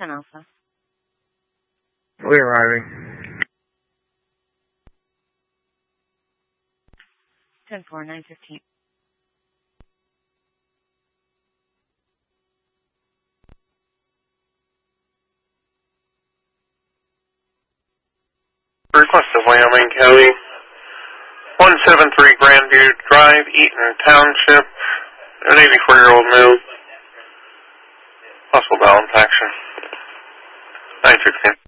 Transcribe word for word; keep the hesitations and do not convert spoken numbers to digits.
ten Alpha. We're arriving. ten four, nine fifteen. Request of Wyoming County, one seven three Grandview Drive, Eaton Township, an eighty-four-year-old male, possible balance action, nine sixteen.